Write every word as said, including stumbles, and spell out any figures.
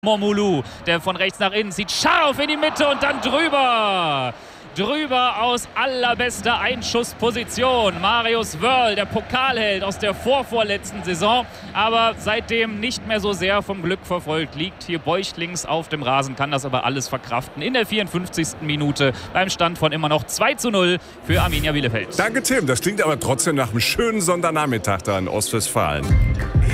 Momolu, der von rechts nach innen zieht, scharf in die Mitte und dann drüber. Drüber aus allerbester Einschussposition. Marius Wörl, der Pokalheld aus der vorvorletzten Saison, aber seitdem nicht mehr so sehr vom Glück verfolgt. Liegt hier bäuchlings auf dem Rasen, kann das aber alles verkraften. In der vierundfünfzigsten Minute beim Stand von immer noch zwei zu null für Arminia Bielefeld. Danke, Tim. Das klingt aber trotzdem nach einem schönen Sondernachmittag da in Ostwestfalen.